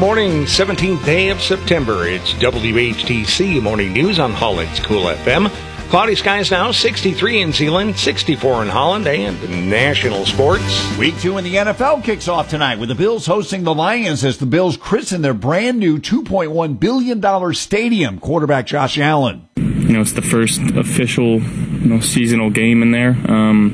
morning, 17th day of September. It's WHTC Morning News on Holland's Cool FM. Cloudy skies now, 63 in Zeeland, 64 in Holland, and national sports. Week 2 in the NFL kicks off tonight with the Bills hosting the Lions as the Bills christen their brand new $2.1 billion stadium. Quarterback Josh Allen. It's the first official, seasonal game in there.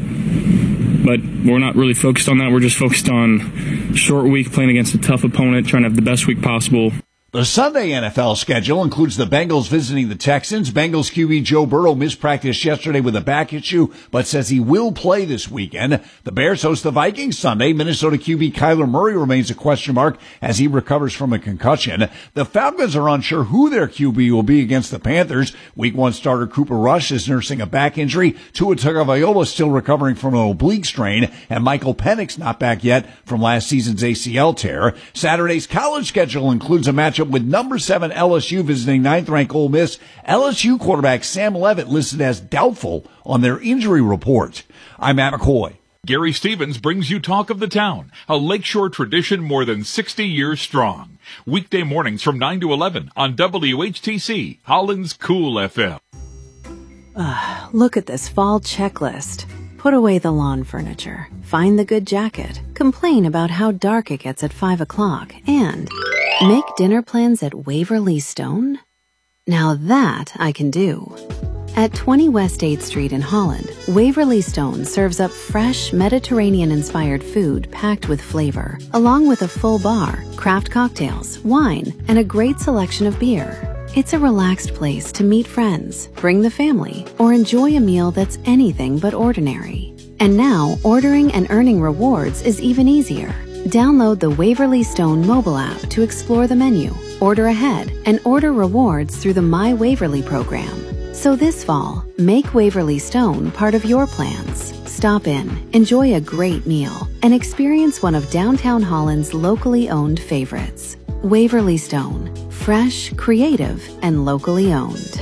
But we're not really focused on that. We're just focused on short week, playing against a tough opponent, trying to have the best week possible. The Sunday NFL schedule includes the Bengals visiting the Texans. Bengals QB Joe Burrow missed practice yesterday with a back issue, but says he will play this weekend. The Bears host the Vikings Sunday. Minnesota QB Kyler Murray remains a question mark as he recovers from a concussion. The Falcons are unsure who their QB will be against the Panthers. Week 1 starter Cooper Rush is nursing a back injury. Tua Tagovailoa still recovering from an oblique strain, and Michael Penix not back yet from last season's ACL tear. Saturday's college schedule includes a matchup with number 7 LSU visiting 9th-ranked Ole Miss. LSU quarterback Sam Leavitt listed as doubtful on their injury report. I'm Matt McCoy. Gary Stevens brings you Talk of the Town, a Lakeshore tradition more than 60 years strong. Weekday mornings from 9 to 11 on WHTC, Holland's Cool FM. Look at this fall checklist. Put away the lawn furniture, find the good jacket, complain about how dark it gets at 5 o'clock, and make dinner plans at Waverly Stone? Now that I can do. At 20 West 8th Street in Holland, Waverly Stone serves up fresh Mediterranean-inspired food packed with flavor, along with a full bar, craft cocktails, wine, and a great selection of beer. It's a relaxed place to meet friends, bring the family, or enjoy a meal that's anything but ordinary. And now, ordering and earning rewards is even easier. Download the Waverly Stone mobile app to explore the menu, order ahead, and order rewards through the My Waverly program. So this fall, make Waverly Stone part of your plans. Stop in, enjoy a great meal, and experience one of downtown Holland's locally owned favorites. Waverly Stone. Fresh, creative, and locally owned.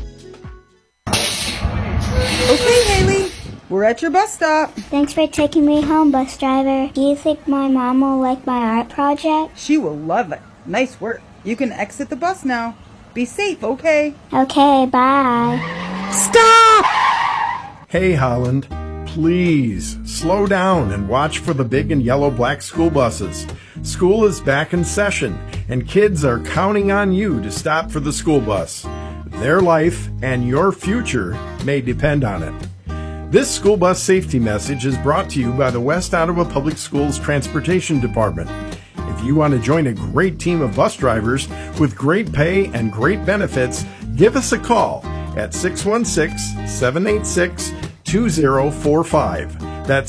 Okay, Haley, we're at your bus stop. Thanks for taking me home, bus driver. Do you think my mom will like my art project? She will love it. Nice work. You can exit the bus now. Be safe, okay? Okay, bye. Stop! Hey, Holland. Please slow down and watch for the big and yellow black school buses. School is back in session, and kids are counting on you to stop for the school bus. Their life and your future may depend on it. This school bus safety message is brought to you by the West Ottawa Public Schools Transportation Department. If you want to join a great team of bus drivers with great pay and great benefits, give us a call at 616-786-2045. That's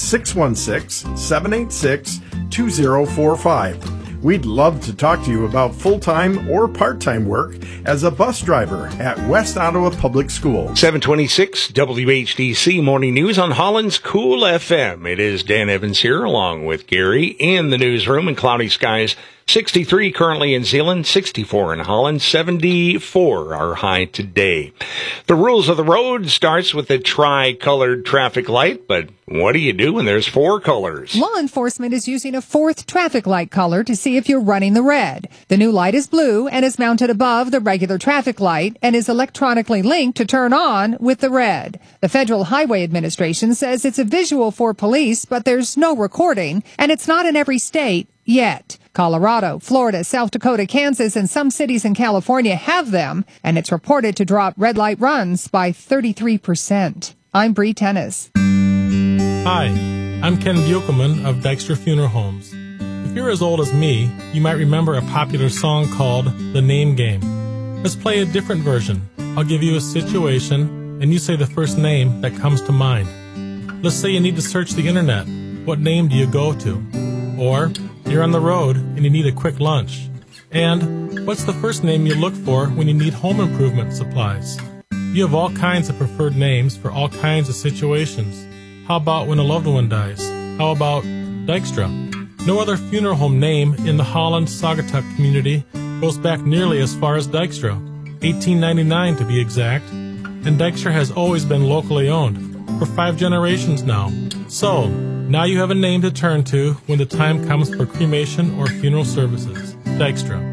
616-786-2045. We'd love to talk to you about full-time or part-time work as a bus driver at West Ottawa Public Schools. 726 WHDC Morning News on Holland's Cool FM. It is Dan Evans here along with Gary in the newsroom and cloudy skies. 63 currently in Zeeland, 64 in Holland, 74 our high today. The rules of the road starts with a tri-colored traffic light, but what do you do when there's 4 colors? Law enforcement is using a 4th traffic light color to see if you're running the red. The new light is blue and is mounted above the regular traffic light and is electronically linked to turn on with the red. The Federal Highway Administration says it's a visual for police, but there's no recording, and it's not in every state yet. Colorado, Florida, South Dakota, Kansas, and some cities in California have them, and it's reported to drop red light runs by 33%. I'm Bree Tennis. Hi, I'm Ken Buchelman of Dykstra Funeral Homes. If you're as old as me, you might remember a popular song called The Name Game. Let's play a different version. I'll give you a situation, and you say the first name that comes to mind. Let's say you need to search the internet. What name do you go to? Or you're on the road and you need a quick lunch. And what's the first name you look for when you need home improvement supplies? You have all kinds of preferred names for all kinds of situations. How about when a loved one dies? How about Dykstra? No other funeral home name in the Holland-Saugatuck community goes back nearly as far as Dykstra, 1899 to be exact, and Dykstra has always been locally owned, for 5 generations now. So, now you have a name to turn to when the time comes for cremation or funeral services. Dykstra.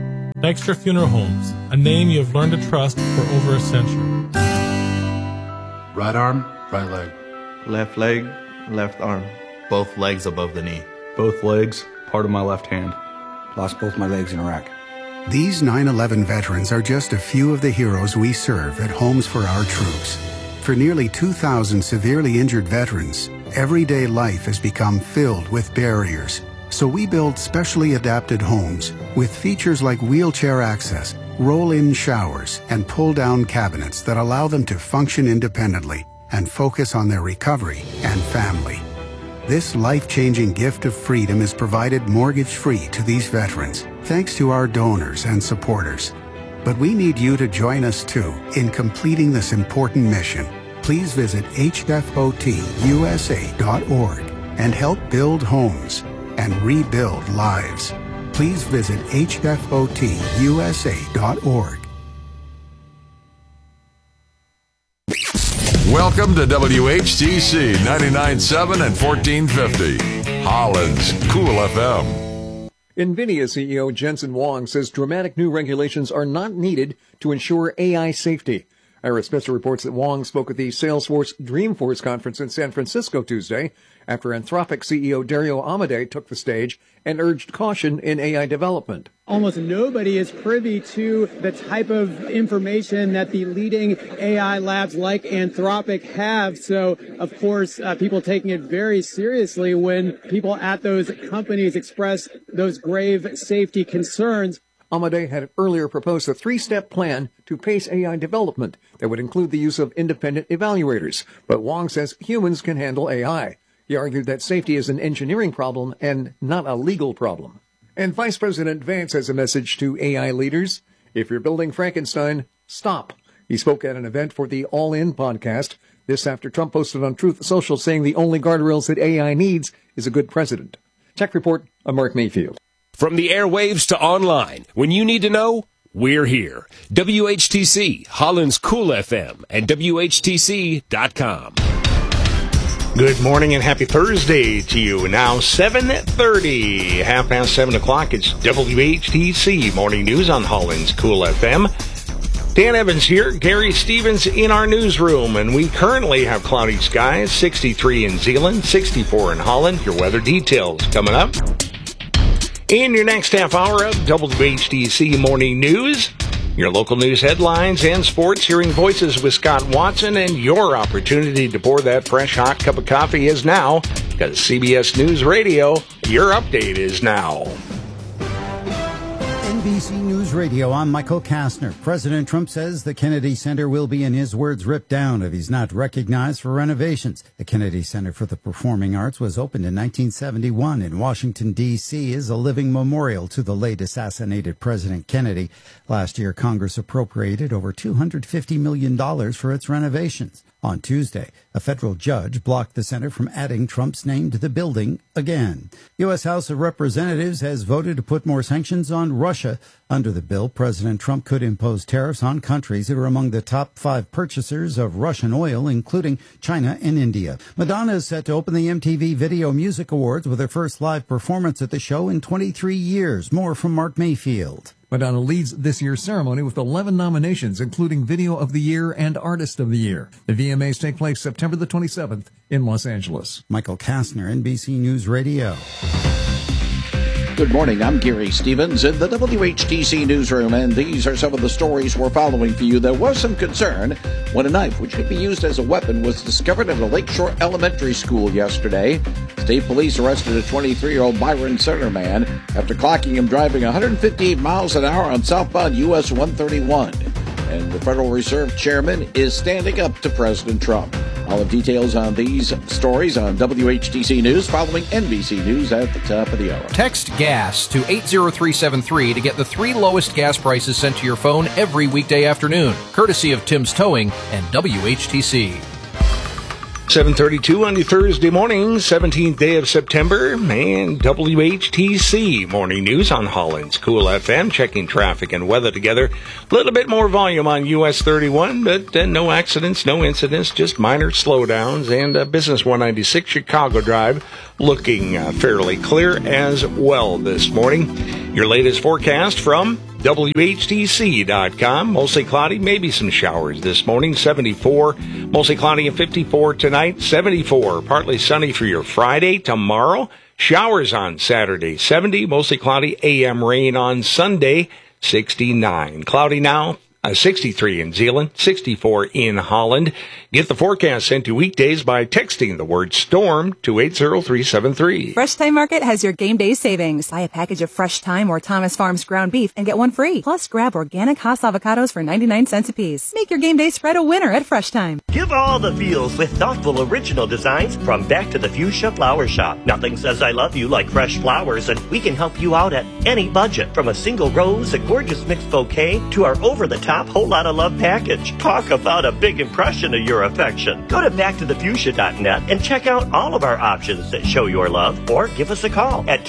Dykstra Funeral Homes, a name you have learned to trust for over a century. Right arm, right leg. Left leg, left arm. Both legs above the knee. Both legs, part of my left hand. Lost both my legs in Iraq. These 9/11 veterans are just a few of the heroes we serve at Homes for Our Troops. For nearly 2,000 severely injured veterans, everyday life has become filled with barriers. So we build specially adapted homes with features like wheelchair access, roll-in showers, and pull-down cabinets that allow them to function independently and focus on their recovery and family. This life-changing gift of freedom is provided mortgage-free to these veterans, thanks to our donors and supporters. But we need you to join us too in completing this important mission. Please visit hfotusa.org and help build homes and rebuild lives. Please visit hfotusa.org. Welcome to WHTC 99.7 and 1450, Holland's Cool FM. NVIDIA CEO Jensen Huang says dramatic new regulations are not needed to ensure AI safety. Ira Spitzer reports that Huang spoke at the Salesforce Dreamforce conference in San Francisco Tuesday after Anthropic CEO Dario Amodei took the stage and urged caution in AI development. Almost nobody is privy to the type of information that the leading AI labs like Anthropic have. So, of course, people taking it very seriously when people at those companies express those grave safety concerns. Amodei had earlier proposed a three-step plan to pace AI development that would include the use of independent evaluators. But Huang says humans can handle AI. He argued that safety is an engineering problem and not a legal problem. And Vice President Vance has a message to AI leaders. If you're building Frankenstein, stop. He spoke at an event for the All In podcast. This after Trump posted on Truth Social saying the only guardrails that AI needs is a good president. Tech Report, I'm Mark Mayfield. From the airwaves to online, when you need to know, we're here. WHTC, Holland's Cool FM, and WHTC.com. Good morning and happy Thursday to you. Now 7:30, 7:30 o'clock. It's WHTC Morning News on Holland's Cool FM. Dan Evans here, Gary Stevens in our newsroom, and we currently have cloudy skies, 63 in Zeeland, 64 in Holland. Your weather details coming up. In your next half hour of WHTC Morning News, your local news headlines and sports, hearing voices with Scott Watson, and your opportunity to pour that fresh, hot cup of coffee is now, because CBS News Radio, your update is now. NBC News Radio, I'm Michael Kastner. President Trump says the Kennedy Center will be, in his words, ripped down if he's not recognized for renovations. The Kennedy Center for the Performing Arts was opened in 1971 in Washington, D.C., is a living memorial to the late assassinated President Kennedy. Last year, Congress appropriated over $250 million for its renovations. On Tuesday, a federal judge blocked the center from adding Trump's name to the building again. U.S. House of Representatives has voted to put more sanctions on Russia. Under the bill, President Trump could impose tariffs on countries that are among the top 5 purchasers of Russian oil, including China and India. Madonna is set to open the MTV Video Music Awards with her first live performance at the show in 23 years. More from Mark Mayfield. Madonna leads this year's ceremony with 11 nominations, including Video of the Year and Artist of the Year. The VMAs take place September the 27th in Los Angeles. Michael Kastner, NBC News Radio. Good morning, I'm Gary Stevens in the WHTC newsroom, and these are some of the stories we're following for you. There was some concern when a knife, which could be used as a weapon, was discovered at a Lakeshore Elementary School yesterday. State police arrested a 23-year-old Byron Center man after clocking him driving 158 miles an hour on southbound US 131. And the Federal Reserve Chairman is standing up to President Trump. All the details on these stories on WHTC News following NBC News at the top of the hour. Text GAS to 80373 to get the 3 lowest gas prices sent to your phone every weekday afternoon, courtesy of Tim's Towing and WHTC. 7:32 on your Thursday morning, 17th day of September, and WHTC Morning News on Holland's Cool FM, checking traffic and weather together. A little bit more volume on US 31, but no accidents, no incidents, just minor slowdowns, and Business 196 Chicago Drive looking fairly clear as well this morning. Your latest forecast from WHTC.com. Mostly cloudy, maybe some showers this morning. 74. Mostly cloudy and 54 tonight. 74. Partly sunny for your Friday. Tomorrow, showers on Saturday. 70. Mostly cloudy. AM rain on Sunday. 69. Cloudy now. 63 in Zeeland, 64 in Holland. Get the forecast sent to weekdays by texting the word storm to 80373. Fresh Thyme Market has your game day savings. Buy a package of Fresh Thyme or Thomas Farms ground beef and get one free. Plus, grab organic Haas avocados for 99 cents a piece. Make your game day spread a winner at Fresh Thyme. Give all the feels with thoughtful original designs from Back to the Fuchsia Flower Shop. Nothing says I love you like fresh flowers, and we can help you out at any budget. From a single rose, a gorgeous mixed bouquet, to our over-the-top whole lot of love package. Talk about a big impression of your affection. Go to backtothefuchsia.net and check out all of our options that show your love, or give us a call at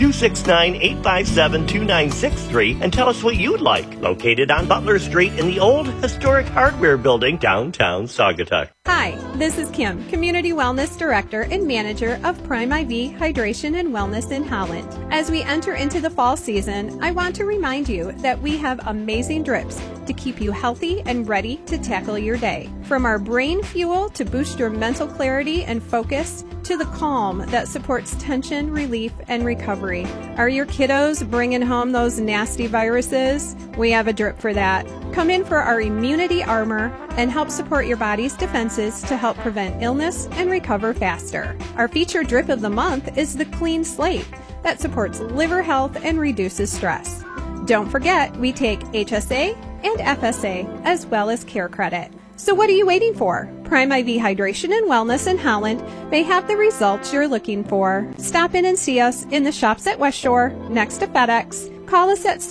269-857-2963 and tell us what you'd like. Located on Butler Street in the old historic hardware building downtown Saugatuck. Hi, this is Kim, Community Wellness Director and Manager of Prime IV Hydration and Wellness in Holland. As we enter into the fall season, I want to remind you that we have amazing drips to keep you healthy and ready to tackle your day. From our brain fuel to boost your mental clarity and focus, to the calm that supports tension relief and recovery. Are your kiddos bringing home those nasty viruses? We have a drip for that. Come in for our immunity armor and help support your body's defenses to help prevent illness and recover faster. Our featured drip of the month is the Clean Slate that supports liver health and reduces stress. Don't forget, we take HSA and FSA as well as Care Credit. So what are you waiting for? Prime IV Hydration and Wellness in Holland may have the results you're looking for. Stop in and see us in the shops at West Shore next to FedEx. Call us at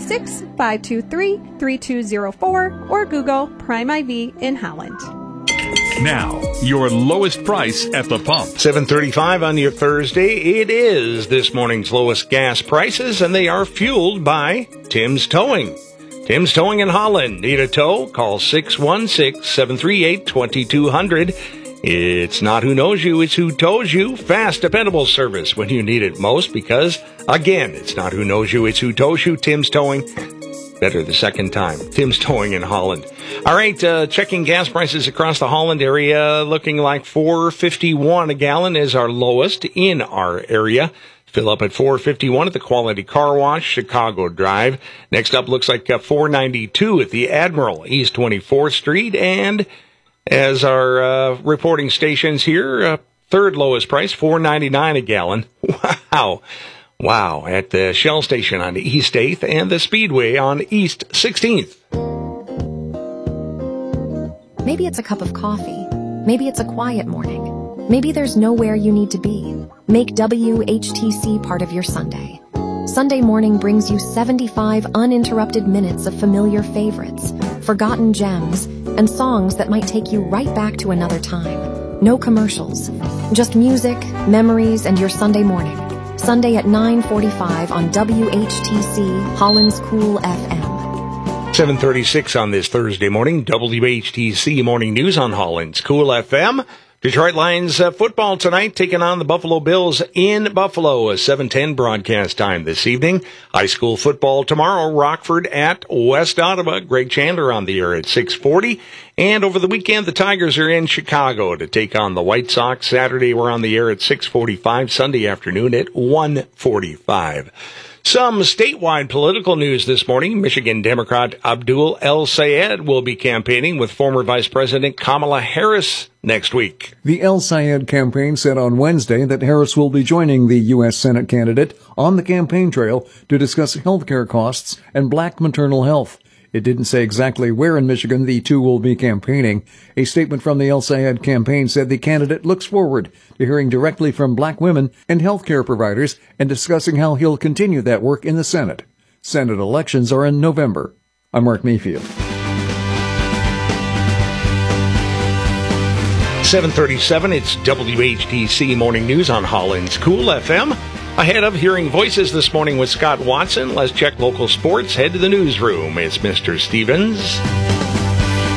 616-523-3204 or Google Prime IV in Holland. Now, your lowest price at the pump. 7:35 on your Thursday. It is this morning's lowest gas prices, and they are fueled by Tim's Towing. Tim's Towing in Holland. Need a tow? Call 616-738-2200. It's not who knows you, it's who tows you. Fast, dependable service when you need it most, because, again, it's not who knows you, it's who tows you. Tim's Towing. Better the second time. Tim's Towing in Holland. All right, checking gas prices across the Holland area, looking like $4.51 a gallon is our lowest in our area. Fill up at $4.51 at the Quality Car Wash, Chicago Drive. Next up looks like $4.92 at the Admiral, East 24th Street. And as our reporting stations here, third lowest price, $4.99 a gallon. Wow, at the Shell Station on East 8th and the Speedway on East 16th. Maybe it's a cup of coffee. Maybe it's a quiet morning. Maybe there's nowhere you need to be. Make WHTC part of your Sunday. Sunday morning brings you 75 uninterrupted minutes of familiar favorites, forgotten gems, and songs that might take you right back to another time. No commercials. Just music, memories, and your Sunday morning. Sunday at 9:45 on WHTC, Holland's Cool FM. 7:36 on this Thursday morning. WHTC Morning News on Holland's Cool FM. Detroit Lions football tonight, taking on the Buffalo Bills in Buffalo. A 7:10 broadcast time this evening. High school football tomorrow, Rockford at West Ottawa. Greg Chandler on the air at 6:40. And over the weekend, the Tigers are in Chicago to take on the White Sox. Saturday, we're on the air at 6:45. Sunday afternoon at 1:45. Some statewide political news this morning. Michigan Democrat Abdul El-Sayed will be campaigning with former Vice President Kamala Harris next week. The El-Sayed campaign said on Wednesday that Harris will be joining the U.S. Senate candidate on the campaign trail to discuss health care costs and black maternal health. It didn't say exactly where in Michigan the two will be campaigning. A statement from the El-Sayed campaign said the candidate looks forward to hearing directly from black women and healthcare providers and discussing how he'll continue that work in the Senate. Senate elections are in November. I'm Mark Mayfield. 7:37, it's WHTC Morning News on Holland's Cool FM. Ahead of Hearing Voices this morning with Scott Watson, let's check local sports. Head to the newsroom. It's Mr. Stevens.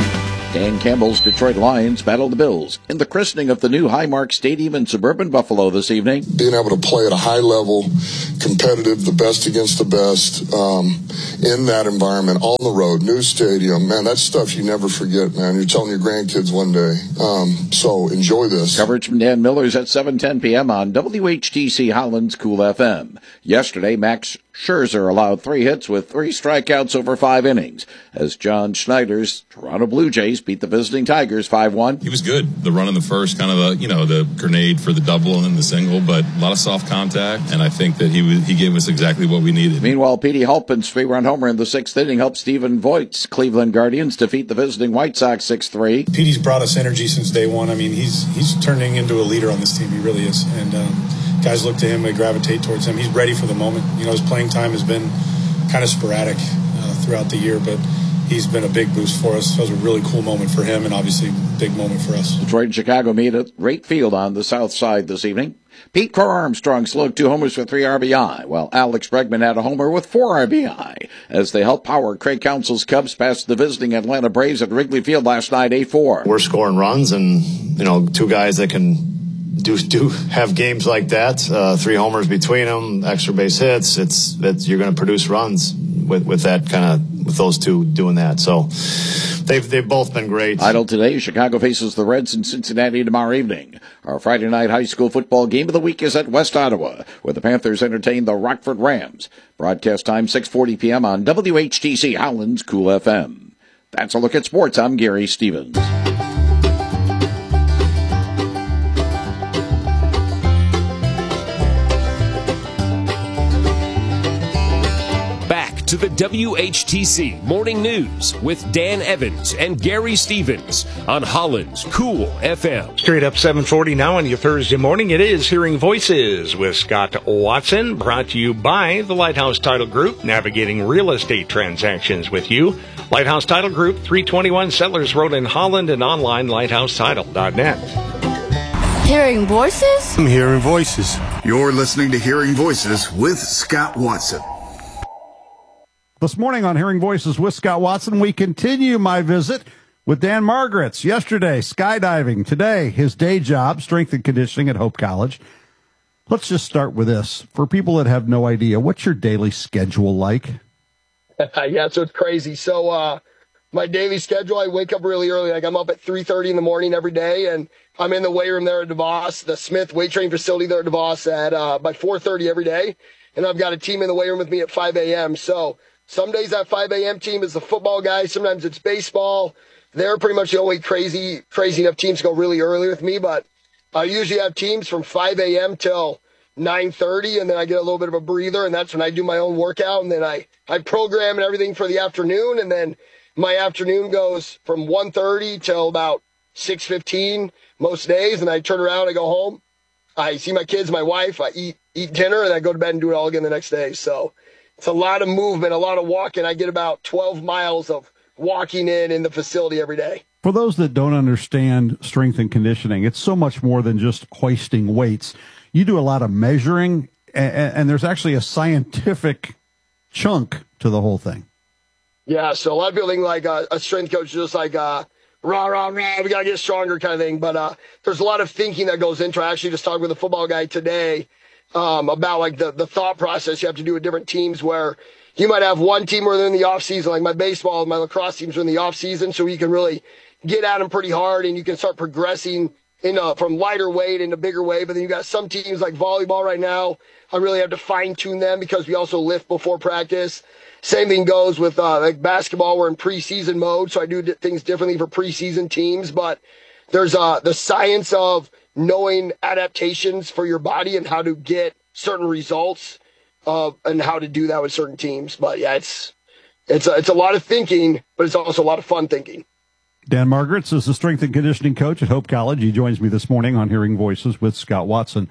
Dan Campbell's Detroit Lions battle the Bills in the christening of the new Highmark Stadium in suburban Buffalo this evening. Being able to play at a high level, competitive, the best against the best, in that environment, on the road, new stadium, man, that's stuff you never forget, man. You're telling your grandkids one day. So enjoy this. Coverage from Dan Miller's at 7:10 p.m. on WHTC Holland's Cool FM. Yesterday, Max Scherzer allowed 3 hits with 3 strikeouts over 5 innings as John Schneider's Toronto Blue Jays beat the visiting Tigers 5-1. He was good. The run in the first, kind of the grenade for the double and then the single, but a lot of soft contact, and I think that he gave us exactly what we needed. Meanwhile, Petey Halpin's 3-run homer in the 6th inning helped Stephen Voigt's Cleveland Guardians defeat the visiting White Sox 6-3. Petey's brought us energy since day one. I mean, he's turning into a leader on this team. He really is, and guys look to him, they gravitate towards him. He's ready for the moment. His playing time has been kind of sporadic throughout the year, but he's been a big boost for us. So it was a really cool moment for him and obviously a big moment for us. Detroit and Chicago meet at Rate Field on the south side this evening. Pete Core Armstrong slugged 2 homers for 3 RBI, while Alex Bregman had a homer with 4 RBI as they helped power Craig Counsell's Cubs past the visiting Atlanta Braves at Wrigley Field last night 8-4. We're scoring runs, and 2 guys that can do have games like that, 3 homers between them, extra base hits. You're going to produce runs with that with those 2 doing that. So they've both been great. Idle today, Chicago faces the Reds in Cincinnati tomorrow evening. Our Friday night high school football game of the week is at West Ottawa, where the Panthers entertain the Rockford Rams. Broadcast time 6:40 p.m. on WHTC Holland's Cool FM. That's a look at sports. I'm Gary Stevens. To the WHTC Morning News with Dan Evans and Gary Stevens on Holland's Cool FM. Straight up 7:40 now on your Thursday morning. It is Hearing Voices with Scott Watson, brought to you by the Lighthouse Title Group, navigating real estate transactions with you. Lighthouse Title Group, 321 Settlers Road in Holland, and online lighthousetitle.net. Hearing Voices? I'm Hearing Voices. You're listening to Hearing Voices with Scott Watson. This morning on Hearing Voices with Scott Watson, we continue my visit with Dan Margaretz. Yesterday, skydiving. Today, his day job, strength and conditioning at Hope College. Let's just start with this. For people that have no idea, what's your daily schedule like? Yeah, so it's crazy. So my daily schedule, I wake up really early. Like I'm up at 3:30 in the morning every day, and I'm in the weight room there at DeVos, the Smith weight training facility there at DeVos at by 4:30 every day. And I've got a team in the weight room with me at 5 a.m. So some days that 5 a.m. team is the football guys. Sometimes it's baseball. They're pretty much the only crazy enough teams to go really early with me. But I usually have teams from 5 a.m. till 9:30, and then I get a little bit of a breather, and that's when I do my own workout. And then I program and everything for the afternoon, and then my afternoon goes from 1:30 till about 6:15 most days, and I turn around, I go home, I see my kids, my wife, I eat dinner, and I go to bed and do it all again the next day. So it's a lot of movement, a lot of walking. I get about 12 miles of walking in the facility every day. For those that don't understand strength and conditioning, it's so much more than just hoisting weights. You do a lot of measuring, and there's actually a scientific chunk to the whole thing. Yeah, so a lot of people think like a strength coach is just like rah, rah, rah, we got to get stronger kind of thing. But there's a lot of thinking that goes into it. I actually just talked with a football guy today about like the thought process you have to do with different teams, where you might have one team where they're in the off season, like my baseball, my lacrosse teams are in the off season. So you can really get at them pretty hard and you can start progressing from lighter weight into bigger weight. But then you got some teams like volleyball right now. I really have to fine tune them because we also lift before practice. Same thing goes with like basketball. We're in preseason mode, so I do things differently for preseason teams. But there's the science of knowing adaptations for your body and how to get certain results and how to do that with certain teams. But yeah, it's a lot of thinking, but it's also a lot of fun thinking. Dan Margaretz is the strength and conditioning coach at Hope College. He joins me this morning on Hearing Voices with Scott Watson.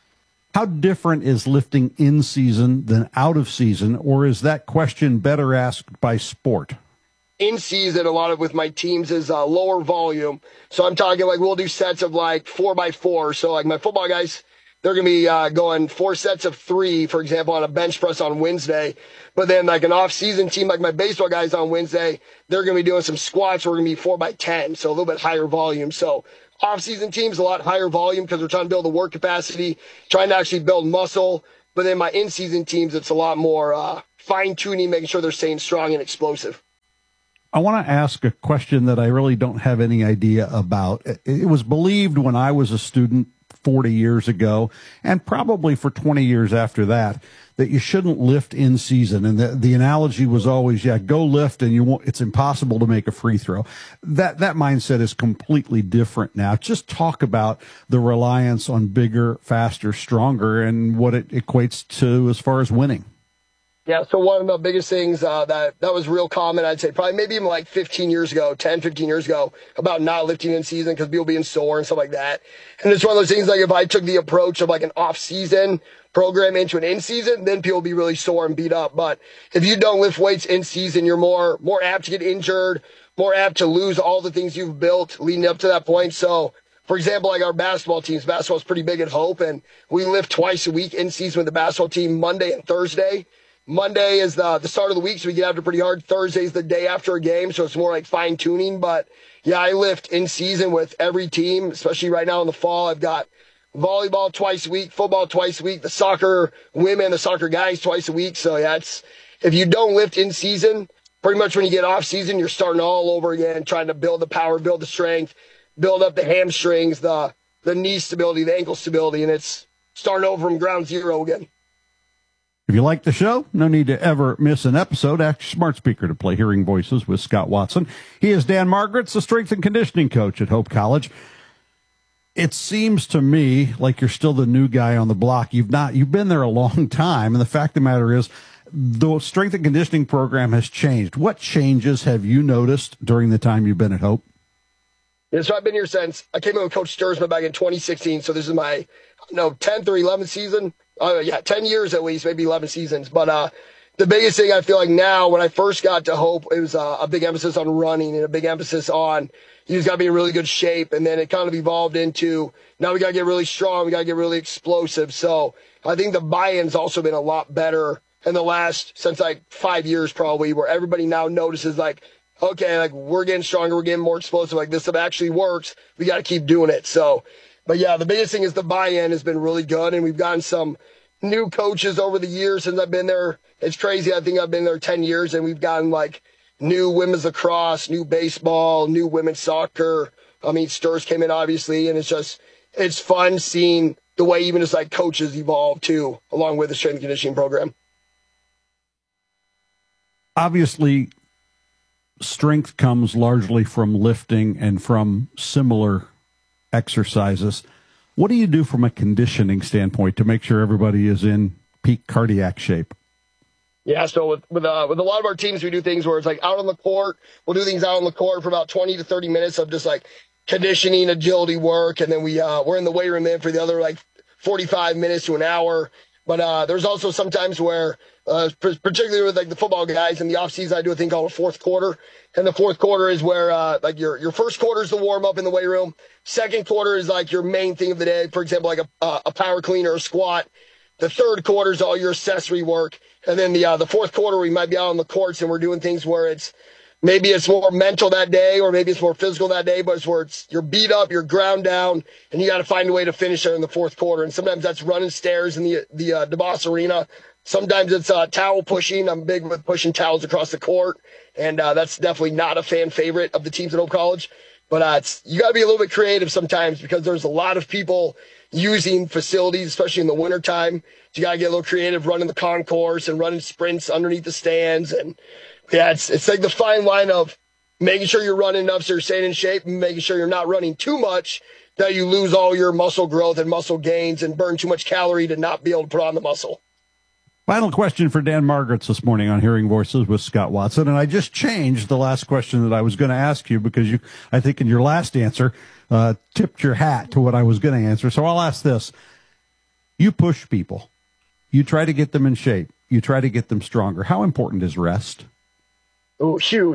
How different is lifting in season than out of season, or is that question better asked by sport? In season, a lot of with my teams is lower volume. So I'm talking like we'll do sets of like 4x4. So like my football guys, they're going to be going 4 sets of 3, for example, on a bench press on Wednesday. But then like an off-season team, like my baseball guys on Wednesday, they're going to be doing some squats. We're going to be 4x10, so a little bit higher volume. So off-season teams, a lot higher volume because we're trying to build the work capacity, trying to actually build muscle. But then my in-season teams, it's a lot more fine-tuning, making sure they're staying strong and explosive. I want to ask a question that I really don't have any idea about. It was believed when I was a student 40 years ago, and probably for 20 years after that, that you shouldn't lift in season. And the analogy was always, go lift and it's impossible to make a free throw. That mindset is completely different now. Just talk about the reliance on bigger, faster, stronger, and what it equates to as far as winning. Yeah, so one of the biggest things that was real common, I'd say probably maybe even like 15 years ago, about not lifting in season because people being sore and stuff like that. And it's one of those things like if I took the approach of like an off-season program into an in-season, then people will be really sore and beat up. But if you don't lift weights in season, you're more apt to get injured, more apt to lose all the things you've built leading up to that point. So, for example, like our basketball teams, basketball is pretty big at Hope, and we lift twice a week in season with the basketball team, Monday and Thursday. Monday is the start of the week, so we get after pretty hard. Thursday is the day after a game, so it's more like fine-tuning. But, yeah, I lift in season with every team, especially right now in the fall. I've got volleyball twice a week, football twice a week, the soccer women, the soccer guys twice a week. So, yeah, if you don't lift in season, pretty much when you get off season, you're starting all over again, trying to build the power, build the strength, build up the hamstrings, the knee stability, the ankle stability, and it's starting over from ground zero again. If you like the show, no need to ever miss an episode. Ask your smart speaker to play Hearing Voices with Scott Watson. He is Dan Margaret's, the strength and conditioning coach at Hope College. It seems to me like you're still the new guy on the block. You've been there a long time, and the fact of the matter is the strength and conditioning program has changed. What changes have you noticed during the time you've been at Hope? Yeah, so I've been here since I came in with Coach Sturzman back in 2016. So this is my 10th or 11th season. 10 years at least, maybe 11 seasons. But the biggest thing I feel like now, when I first got to Hope, it was a big emphasis on running and a big emphasis on you just got to be in really good shape. And then it kind of evolved into now we got to get really strong, we got to get really explosive. So I think the buy-in's also been a lot better in the last, since like 5 years probably, where everybody now notices like, okay, like we're getting stronger, we're getting more explosive, like this stuff actually works, we got to keep doing it. So, but yeah, the biggest thing is the buy-in has been really good, and we've gotten some new coaches over the years since I've been there. It's crazy. I think I've been there 10 years, and we've gotten like new women's lacrosse, new baseball, new women's soccer. I mean, Sturs came in obviously, and it's fun seeing the way even just like coaches evolve too, along with the strength and conditioning program. Obviously, strength comes largely from lifting and from similar exercises. What do you do from a conditioning standpoint to make sure everybody is in peak cardiac shape? Yeah, so with a lot of our teams, we do things where it's like out on the court. We'll do things out on the court for about 20 to 30 minutes of just like conditioning, agility work, and then we're in the weight room then for the other like 45 minutes to an hour. But there's also sometimes where, particularly with like the football guys in the off season, I do a thing called a fourth quarter. And the fourth quarter is where like your first quarter is the warm up in the weight room. Second quarter is like your main thing of the day. For example, like a power clean or a squat. The third quarter is all your accessory work. And then the fourth quarter, we might be out on the courts and we're doing things where maybe it's more mental that day, or maybe it's more physical that day, but it's where you're beat up, you're ground down, and you got to find a way to finish there in the fourth quarter. And sometimes that's running stairs in the DeVos Arena. Sometimes it's towel pushing. I'm big with pushing towels across the court, and that's definitely not a fan favorite of the teams at Hope College. But you got to be a little bit creative sometimes because there's a lot of people using facilities, especially in the wintertime. So you got to get a little creative, running the concourse and running sprints underneath the stands. And yeah, it's like the fine line of making sure you're running enough so you're staying in shape and making sure you're not running too much that you lose all your muscle growth and muscle gains and burn too much calorie to not be able to put on the muscle. Final question for Dan Margaret's this morning on Hearing Voices with Scott Watson. And I just changed the last question that I was going to ask you because I think in your last answer, tipped your hat to what I was going to answer. So I'll ask this. You push people. You try to get them in shape. You try to get them stronger. How important is rest? Oh, huge.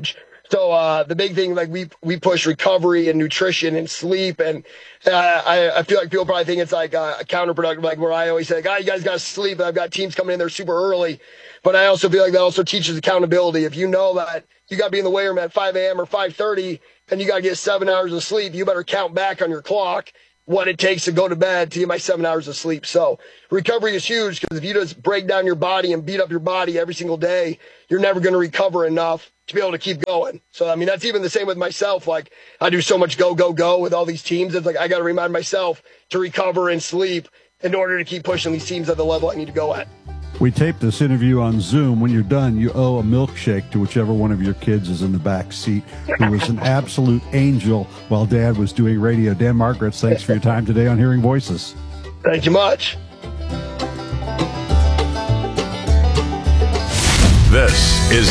So the big thing, like we push recovery and nutrition and sleep, and I feel like people probably think it's like counterproductive, like where I always say, you guys got to sleep. I've got teams coming in there super early, but I also feel like that also teaches accountability. If you know that you got to be in the weight room at 5 a.m. or 5:30, and you got to get 7 hours of sleep, you better count back on your clock what it takes to go to bed to get my 7 hours of sleep. So recovery is huge, because if you just break down your body and beat up your body every single day, you're never going to recover enough to be able to keep going. So, I mean, that's even the same with myself. Like, I do so much go with all these teams. It's like I got to remind myself to recover and sleep in order to keep pushing these teams at the level I need to go at. We taped this interview on Zoom. When you're done, you owe a milkshake to whichever one of your kids is in the back seat, who was an absolute angel while Dad was doing radio. Dan Margaret's, thanks for your time today on Hearing Voices. Thank you much. This is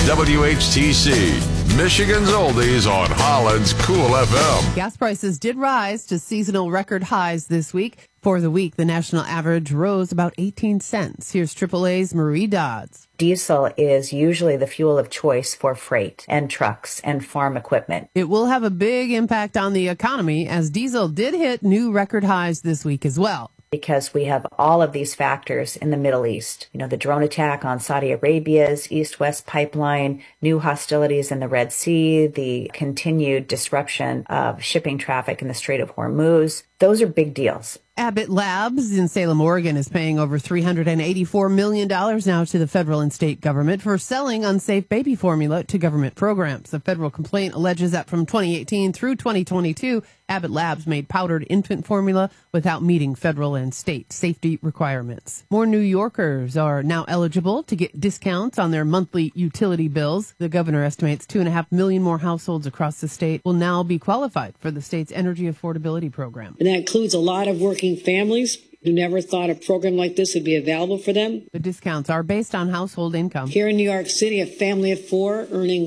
WHTC, Michigan's Oldies on Holland's Cool FM. Gas prices did rise to seasonal record highs this week. For the week, the national average rose about 18 cents. Here's AAA's Marie Dodds. Diesel is usually the fuel of choice for freight and trucks and farm equipment. It will have a big impact on the economy, as diesel did hit new record highs this week as well. Because we have all of these factors in the Middle East. You know, the drone attack on Saudi Arabia's East-West pipeline, new hostilities in the Red Sea, the continued disruption of shipping traffic in the Strait of Hormuz. Those are big deals. Abbott Labs in Salem, Oregon is paying over $384 million now to the federal and state government for selling unsafe baby formula to government programs. The federal complaint alleges that from 2018 through 2022, Abbott Labs made powdered infant formula without meeting federal and state safety requirements. More New Yorkers are now eligible to get discounts on their monthly utility bills. The governor estimates 2.5 million more households across the state will now be qualified for the state's energy affordability program. And that includes a lot of working families who never thought a program like this would be available for them. The discounts are based on household income. Here in New York City, a family of four earning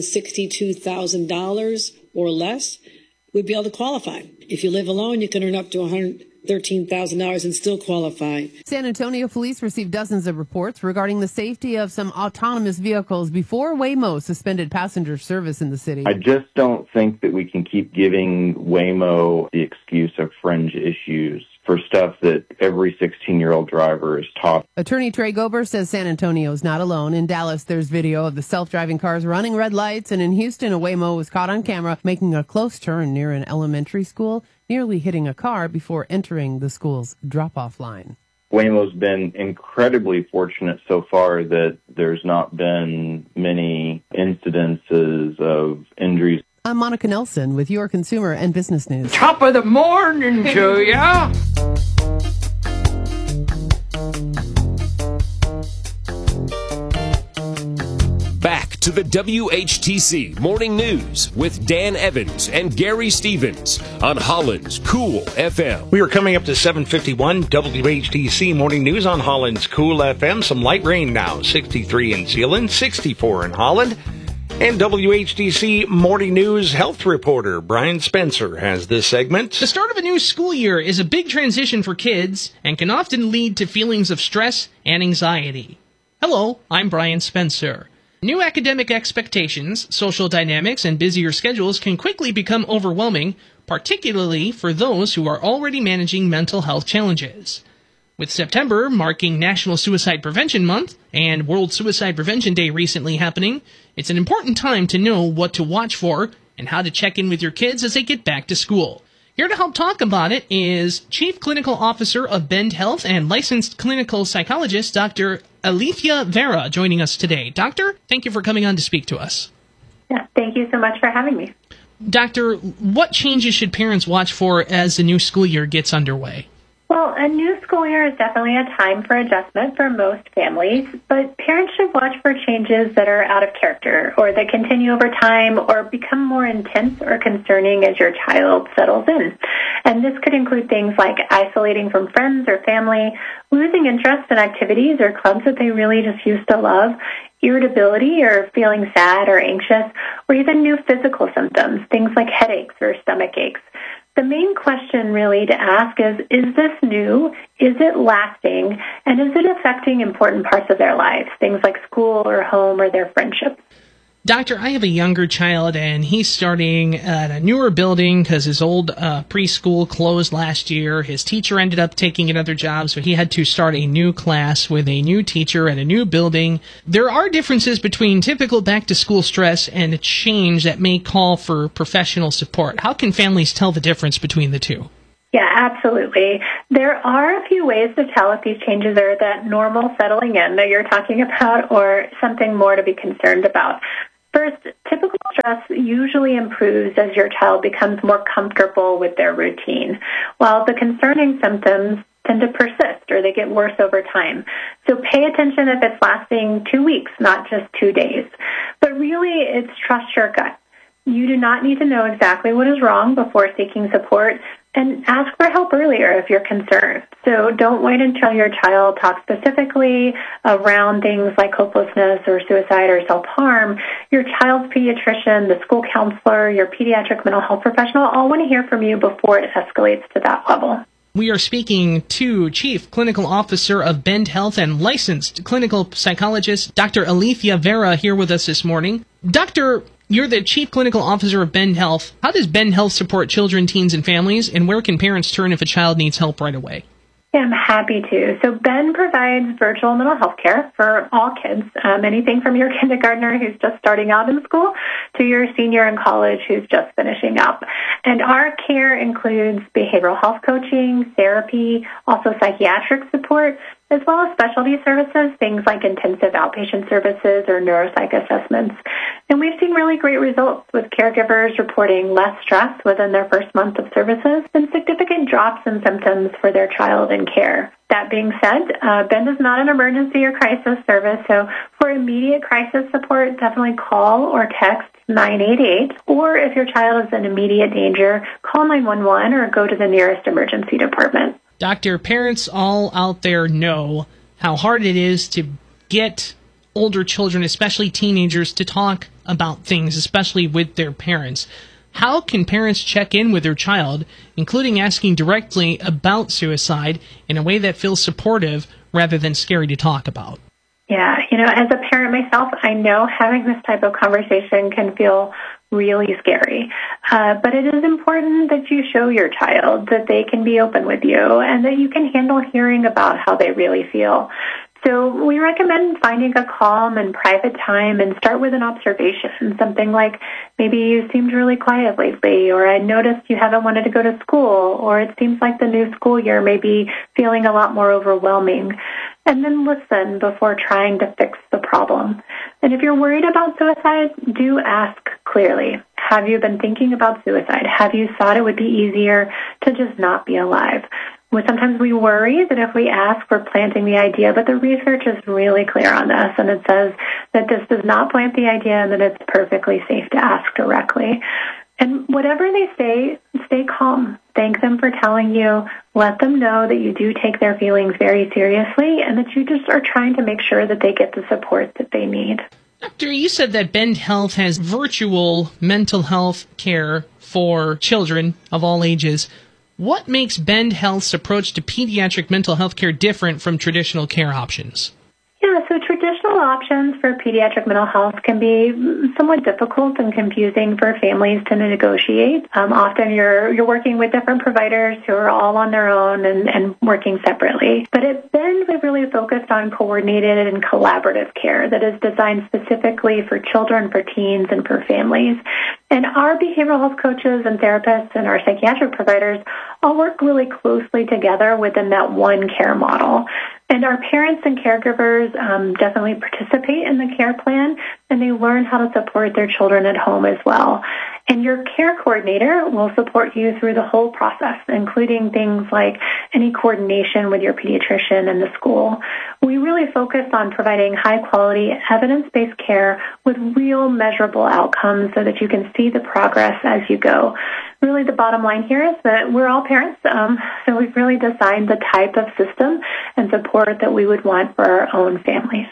$162,000 or less would be able to qualify. If you live alone, you can earn up to $113,000 and still qualify. San Antonio police received dozens of reports regarding the safety of some autonomous vehicles before Waymo suspended passenger service in the city. I just don't think that we can keep giving Waymo the excuse of fringe issues for stuff that every 16-year-old driver is taught. Attorney Trey Gober says San Antonio is not alone. In Dallas, there's video of the self-driving cars running red lights, and in Houston, a Waymo was caught on camera making a close turn near an elementary school, nearly hitting a car before entering the school's drop-off line. Waymo's been incredibly fortunate so far that there's not been many incidences of injuries. I'm Monica Nelson with your consumer and business news. Top of the morning to ya. Back to the WHTC Morning News with Dan Evans and Gary Stevens on Holland's Cool FM. We are coming up to 7:51 WHTC Morning News on Holland's Cool FM. Some light rain now, 63 in Zeeland, 64 in Holland. And WHTC Morning News health reporter Brian Spencer has this segment. The start of a new school year is a big transition for kids and can often lead to feelings of stress and anxiety. Hello, I'm Brian Spencer. New academic expectations, social dynamics, and busier schedules can quickly become overwhelming, particularly for those who are already managing mental health challenges. With September marking National Suicide Prevention Month and World Suicide Prevention Day recently happening, it's an important time to know what to watch for and how to check in with your kids as they get back to school. Here to help talk about it is Chief Clinical Officer of Bend Health and licensed clinical psychologist Dr. Alethea Vera joining us today. Doctor, thank you for coming on to speak to us. Yeah, thank you so much for having me. Doctor, what changes should parents watch for as the new school year gets underway? Well, a new school year is definitely a time for adjustment for most families, but parents should watch for changes that are out of character or that continue over time or become more intense or concerning as your child settles in. And this could include things like isolating from friends or family, losing interest in activities or clubs that they really just used to love, irritability or feeling sad or anxious, or even new physical symptoms, things like headaches or stomach aches. The main question really to ask is this new? Is it lasting? And is it affecting important parts of their lives, things like school or home or their friendships? Doctor, I have a younger child, and he's starting at a newer building because his old preschool closed last year. His teacher ended up taking another job, so he had to start a new class with a new teacher at a new building. There are differences between typical back-to-school stress and a change that may call for professional support. How can families tell the difference between the two? Yeah, absolutely. There are a few ways to tell if these changes are that normal settling in that you're talking about or something more to be concerned about. First, typical stress usually improves as your child becomes more comfortable with their routine, while the concerning symptoms tend to persist or they get worse over time. So pay attention if it's lasting 2 weeks, not just 2 days. But really, it's trust your gut. You do not need to know exactly what is wrong before seeking support, and ask for help earlier if you're concerned. So don't wait until your child talks specifically around things like hopelessness or suicide or self-harm. Your child's pediatrician, the school counselor, your pediatric mental health professional all want to hear from you before it escalates to that level. We are speaking to Chief Clinical Officer of Bend Health and licensed clinical psychologist, Dr. Alethea Vera, here with us this morning. Doctor, you're the Chief Clinical Officer of Bend Health. How does Bend Health support children, teens, and families, and where can parents turn if a child needs help right away? Yeah, I'm happy to. So Bend provides virtual mental health care for all kids, anything from your kindergartner who's just starting out in school to your senior in college who's just finishing up. And our care includes behavioral health coaching, therapy, also psychiatric support, as well as specialty services, things like intensive outpatient services or neuropsych assessments. And we've seen really great results with caregivers reporting less stress within their first month of services and significant drops in symptoms for their child in care. That being said, Bend is not an emergency or crisis service, so for immediate crisis support, definitely call or text 988, or if your child is in immediate danger, call 911 or go to the nearest emergency department. Doctor, parents all out there know how hard it is to get older children, especially teenagers, to talk about things, especially with their parents. How can parents check in with their child, including asking directly about suicide in a way that feels supportive rather than scary to talk about? Yeah, as a parent myself, I know having this type of conversation can feel really scary. But it is important that you show your child that they can be open with you and that you can handle hearing about how they really feel. So we recommend finding a calm and private time and start with an observation, something like maybe you seemed really quiet lately, or I noticed you haven't wanted to go to school, or it seems like the new school year may be feeling a lot more overwhelming. And then listen before trying to fix the problem. And if you're worried about suicide, do ask clearly. Have you been thinking about suicide? Have you thought it would be easier to just not be alive? Well, sometimes we worry that if we ask, we're planting the idea, but the research is really clear on this, and it says that this does not plant the idea and that it's perfectly safe to ask directly. And whatever they say, stay calm. Thank them for telling you. Let them know that you do take their feelings very seriously and that you just are trying to make sure that they get the support that they need. Doctor, you said that Bend Health has virtual mental health care for children of all ages. What makes Bend Health's approach to pediatric mental health care different from traditional care options? Yeah, so traditional options for pediatric mental health can be somewhat difficult and confusing for families to negotiate. Often you're working with different providers who are all on their own and working separately. But at Bend, we've really focused on coordinated and collaborative care that is designed specifically for children, for teens, and for families. And our behavioral health coaches and therapists and our psychiatric providers all work really closely together within that one care model. And our parents and caregivers definitely participate in the care plan, and they learn how to support their children at home as well. And your care coordinator will support you through the whole process, including things like any coordination with your pediatrician and the school. We really focus on providing high-quality, evidence-based care with real measurable outcomes so that you can see the progress as you go. Really, the bottom line here is that we're all parents, so we've really designed the type of system and support that we would want for our own families.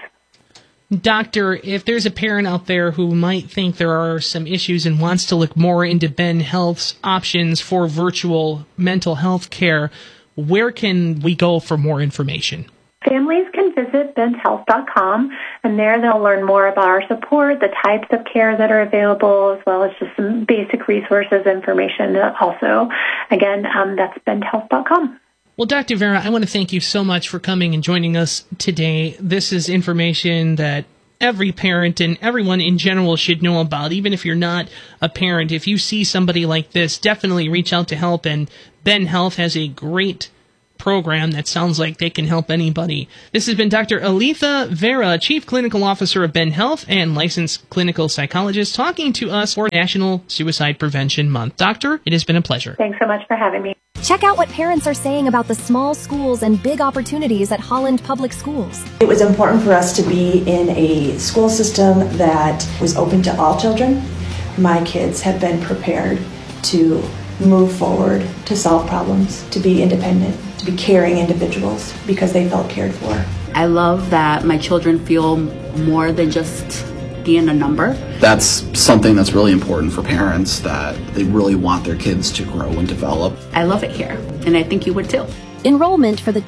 Doctor, if there's a parent out there who might think there are some issues and wants to look more into Bend Health's options for virtual mental health care, where can we go for more information? Families can visit benthealth.com, and there they'll learn more about our support, the types of care that are available, as well as just some basic resources information also. Again, that's benthealth.com. Well, Dr. Vera, I want to thank you so much for coming and joining us today. This is information that every parent and everyone in general should know about, even if you're not a parent. If you see somebody like this, definitely reach out to help, and Ben Health has a great program that sounds like they can help anybody. This has been Dr. Alitha Vera, Chief Clinical Officer of Ben Health and licensed clinical psychologist, talking to us for National Suicide Prevention Month. Doctor, it has been a pleasure. Thanks so much for having me. Check out what parents are saying about the small schools and big opportunities at Holland Public Schools. It was important for us to be in a school system that was open to all children. My kids have been prepared to move forward, to solve problems, to be independent, to be caring individuals because they felt cared for. I love that my children feel more than just being a number. That's something that's really important for parents, that they really want their kids to grow and develop. I love it here, and I think you would too. Enrollment for the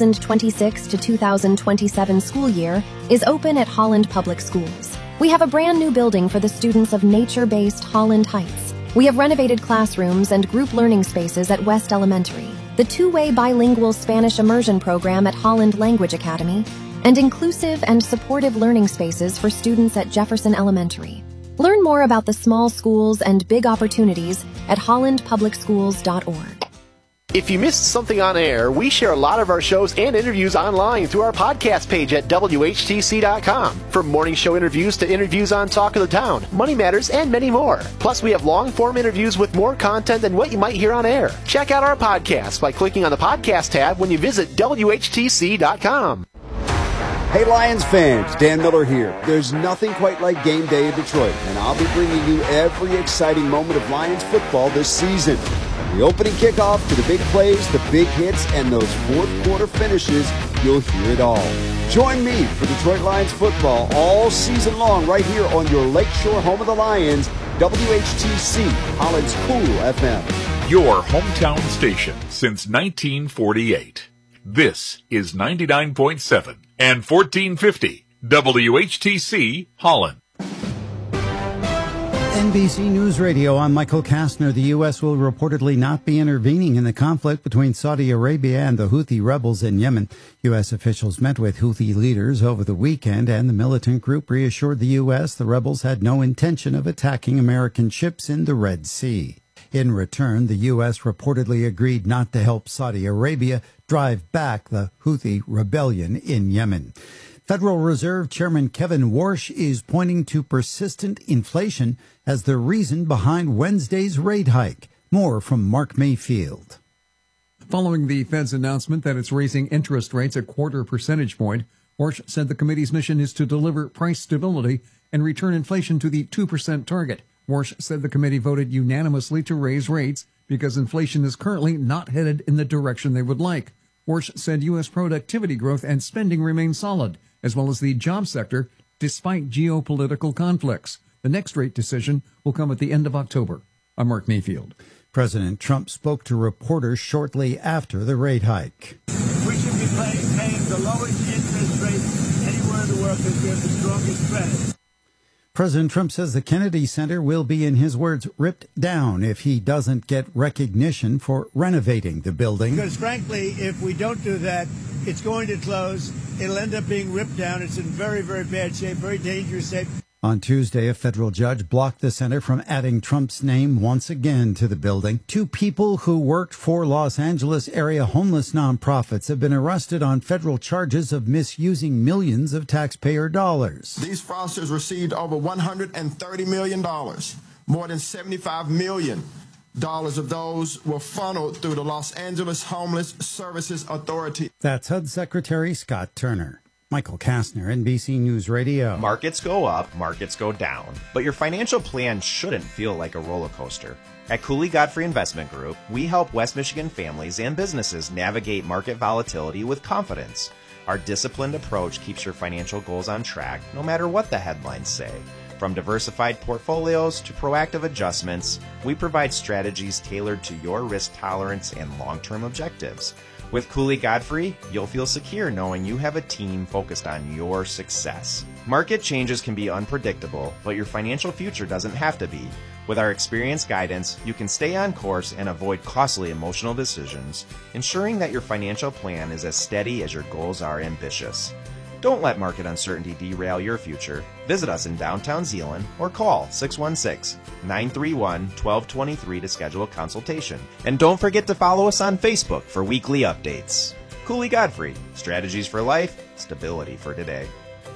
2026 to 2027 school year is open at Holland Public Schools. We have a brand new building for the students of nature-based Holland Heights. We have renovated classrooms and group learning spaces at West Elementary, the two-way bilingual Spanish immersion program at Holland Language Academy, and inclusive and supportive learning spaces for students at Jefferson Elementary. Learn more about the small schools and big opportunities at hollandpublicschools.org. If you missed something on air, we share a lot of our shows and interviews online through our podcast page at WHTC.com. From morning show interviews to interviews on Talk of the Town, Money Matters, and many more. Plus, we have long-form interviews with more content than what you might hear on air. Check out our podcast by clicking on the podcast tab when you visit WHTC.com. Hey Lions fans, Dan Miller here. There's nothing quite like game day in Detroit, and I'll be bringing you every exciting moment of Lions football this season. From the opening kickoff to the big plays, the big hits, and those fourth quarter finishes, you'll hear it all. Join me for Detroit Lions football all season long right here on your Lakeshore home of the Lions, WHTC, Holland's Cool FM. Your hometown station since 1948. This is 99.7 and 1450 WHTC Holland. NBC News Radio, I'm Michael Kastner. The U.S. will reportedly not be intervening in the conflict between Saudi Arabia and the Houthi rebels in Yemen. U.S. officials met with Houthi leaders over the weekend, and the militant group reassured the U.S. the rebels had no intention of attacking American ships in the Red Sea. In return, the U.S. reportedly agreed not to help Saudi Arabia drive back the Houthi rebellion in Yemen. Federal Reserve Chairman Kevin Warsh is pointing to persistent inflation as the reason behind Wednesday's rate hike. More from Mark Mayfield. Following the Fed's announcement that it's raising interest rates a 0.25 percentage point, Warsh said the committee's mission is to deliver price stability and return inflation to the 2% target. Warsh said the committee voted unanimously to raise rates because inflation is currently not headed in the direction they would like. Warsh said U.S. productivity growth and spending remain solid, as well as the job sector, despite geopolitical conflicts. The next rate decision will come at the end of October. I'm Mark Mayfield. President Trump spoke to reporters shortly after the rate hike. We should be paying the lowest interest rate anywhere in the world because we have the strongest credit. President Trump says the Kennedy Center will be, in his words, ripped down if he doesn't get recognition for renovating the building. Because frankly, if we don't do that, it's going to close. It'll end up being ripped down. It's in very, very bad shape, very dangerous shape. On Tuesday, a federal judge blocked the center from adding Trump's name once again to the building. 2 people who worked for Los Angeles area homeless nonprofits have been arrested on federal charges of misusing millions of taxpayer dollars. These fraudsters received over $130 million. More than $75 million of those were funneled through the Los Angeles Homeless Services Authority. That's HUD Secretary Scott Turner. Michael Kastner, NBC News Radio. Markets go up, markets go down, but your financial plan shouldn't feel like a roller coaster. At Cooley Godfrey Investment Group, we help West Michigan families and businesses navigate market volatility with confidence. Our disciplined approach keeps your financial goals on track, no matter what the headlines say. From diversified portfolios to proactive adjustments, we provide strategies tailored to your risk tolerance and long-term objectives. With Cooley Godfrey, you'll feel secure knowing you have a team focused on your success. Market changes can be unpredictable, but your financial future doesn't have to be. With our experienced guidance, you can stay on course and avoid costly emotional decisions, ensuring that your financial plan is as steady as your goals are ambitious. Don't let market uncertainty derail your future. Visit us in downtown Zeeland or call 616-931-1223 to schedule a consultation. And don't forget to follow us on Facebook for weekly updates. Cooley Godfrey, strategies for life, stability for today.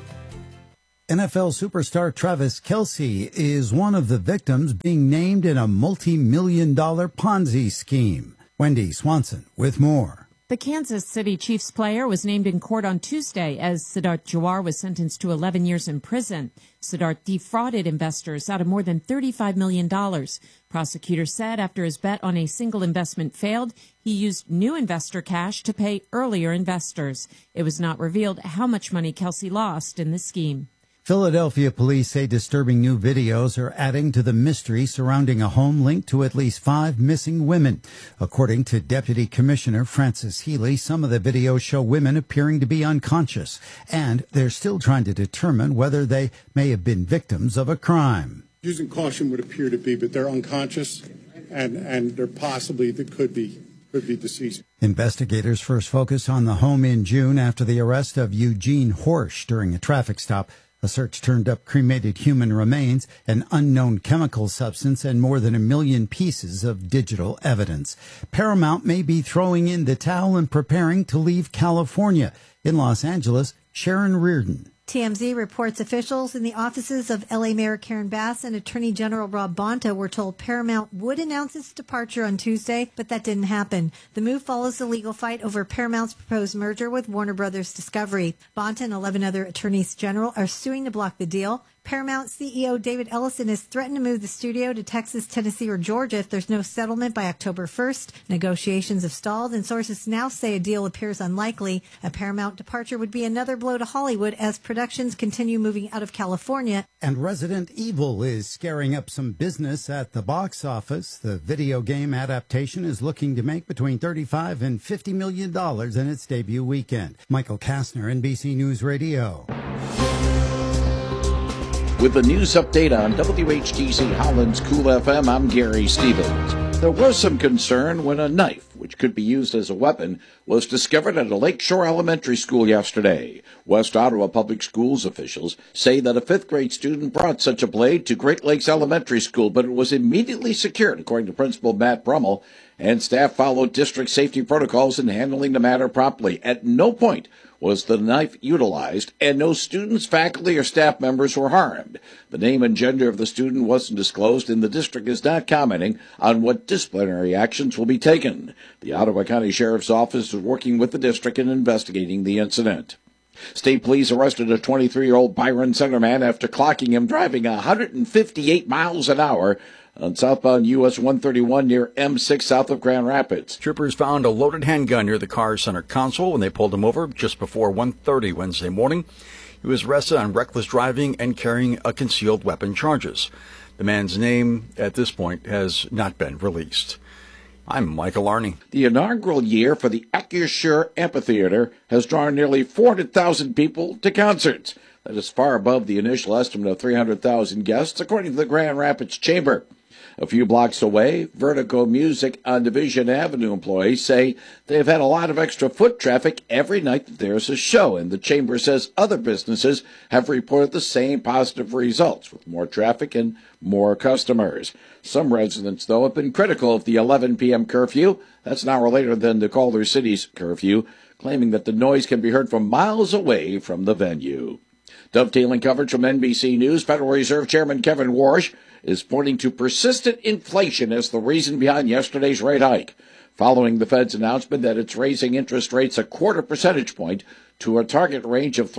NFL superstar Travis Kelce is one of the victims being named in a multi-million-dollar Ponzi scheme. Wendy Swanson with more. The Kansas City Chiefs player was named in court on Tuesday as Siddharth Jawar was sentenced to 11 years in prison. Siddharth defrauded investors out of more than $35 million. Prosecutors said after his bet on a single investment failed, he used new investor cash to pay earlier investors. It was not revealed how much money Kelce lost in the scheme. Philadelphia police say disturbing new videos are adding to the mystery surrounding a home linked to at least 5 missing women. According to Deputy Commissioner Francis Healy, some of the videos show women appearing to be unconscious, and they're still trying to determine whether they may have been victims of a crime. Using caution would appear to be, but they're unconscious, and they're possibly, that could be deceased. Investigators first focused on the home in June after the arrest of Eugene Horsch during a traffic stop. A search turned up cremated human remains, an unknown chemical substance, and more than 1 million pieces of digital evidence. Paramount may be throwing in the towel and preparing to leave California. In Los Angeles, Sharon Reardon. TMZ reports officials in the offices of L.A. Mayor Karen Bass and Attorney General Rob Bonta were told Paramount would announce its departure on Tuesday, but that didn't happen. The move follows the legal fight over Paramount's proposed merger with Warner Brothers Discovery. Bonta and 11 other attorneys general are suing to block the deal. Paramount CEO David Ellison has threatened to move the studio to Texas, Tennessee, or Georgia if there's no settlement by October 1st. Negotiations have stalled, and sources now say a deal appears unlikely. A Paramount departure would be another blow to Hollywood as productions continue moving out of California. And Resident Evil is scaring up some business at the box office. The video game adaptation is looking to make between $35 and $50 million in its debut weekend. Michael Kastner, NBC News Radio. With the news update on WHTC Holland's Cool FM, I'm Gary Stevens. There was some concern when a knife, which could be used as a weapon, was discovered at a Lakeshore Elementary School yesterday. West Ottawa Public Schools officials say that a 5th grade student brought such a blade to Great Lakes Elementary School, but it was immediately secured, according to Principal Matt Brummel, and staff followed district safety protocols in handling the matter promptly. At no point was the knife utilized, and no students, faculty, or staff members were harmed. The name and gender of the student wasn't disclosed, and the district is not commenting on what disciplinary actions will be taken. The Ottawa County Sheriff's Office is working with the district in investigating the incident. State police arrested a 23-year-old Byron Center man after clocking him driving 158 miles an hour on southbound US 131 near M6 south of Grand Rapids. Troopers found a loaded handgun near the car's center console when they pulled him over just before 1:30 Wednesday morning. He was arrested on reckless driving and carrying a concealed weapon charges. The man's name at this point has not been released. I'm Michael Arney. The inaugural year for the Acrisure Amphitheater has drawn nearly 400,000 people to concerts. That is far above the initial estimate of 300,000 guests, according to the Grand Rapids Chamber. A few blocks away, Vertigo Music on Division Avenue employees say they've had a lot of extra foot traffic every night that there's a show, and the Chamber says other businesses have reported the same positive results, with more traffic and more customers. Some residents, though, have been critical of the 11 p.m. curfew. That's an hour later than the Calder City's curfew, claiming that the noise can be heard from miles away from the venue. Dovetailing coverage from NBC News, Federal Reserve Chairman Kevin Warsh is pointing to persistent inflation as the reason behind yesterday's rate hike, following the Fed's announcement that it's raising interest rates a 0.25 percentage point to a target range of